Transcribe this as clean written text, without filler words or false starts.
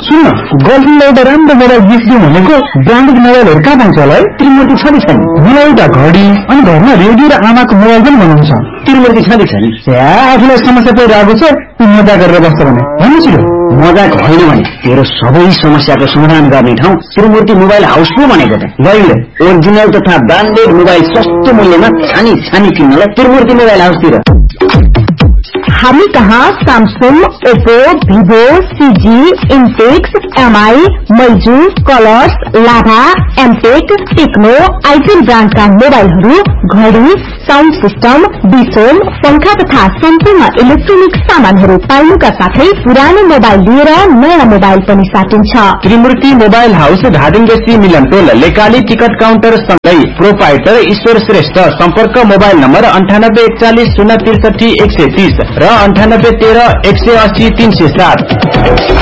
सुन गर्लफ्रेन्डलाई एउटा राम्रो mobile gift दिउँ भनेको ब्रान्डेड मोबाइलहरू कहाँ पाउँछ होला है? त्रिमूर्ति छ नि छैन? मलाई एउटा घडी अनि घरमा रेडियो र आमाको मोबाइल पनि बनाउँछ। त्रिमूर्ति छ नि छैन? आफूलाई समस्या परिरहेको छ मजा गरेर बस्छ भने भन्नु छिटो। मजाक होइन भने तेरो सबै समस्याको समाधान गर्ने ठाउँ त्रिमूर्ति मोबाइल हाउस पो भनेको त। लैले ओरिजिनल तथा ब्रान्डेड मोबाइल सस्तो मूल्यमा छानी छानी किन्नलाई त्रिमूर्ति मोबाइल हाउसतिर। हामी कहाँ Samsung, Oppo, Vivo, CG, इन्टेक्स, MI, मैजू, colours, लाभा, एमटेक, टेक्नो, आइटेल ब्रान्डका मोबाइलहरू, घडी, साउन्ड सिस्टम, बिसोल, पंखा तथा सम्पूर्ण इलेक्ट्रोनिक सामानहरू पाइनुका साथै पुरानो मोबाइल लिएर नयाँ मोबाइल पनि साटिन्छ। त्रिमूर्ति मोबाइल हाउस धादिङगेसी मिलन टोल लेकाली टिकट काउन्टर सँगै प्रोपाइटर ईश्वर श्रेष्ठ। सम्पर्क मोबाइल नम्बर 9841 063 130 र 9813 180 307।